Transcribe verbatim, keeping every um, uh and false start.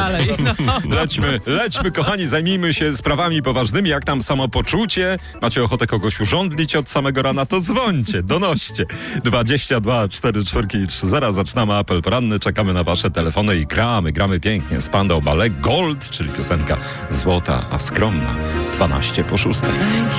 dalej. No. Lećmy, lećmy, kochani, zajmijmy się sprawami poważnymi. Jak tam samopoczucie? Macie ochotę kogoś urządlić od samego rana? To dzwońcie, donoście. dwadzieścia dwa cztery cztery trzy zero. Zaczynamy apel poranny. Czekamy na wasze telefony i gramy, gramy pięknie. Spandau Ballet Gold, czyli piosenka złota, a skromna. dwanaście po szóstej.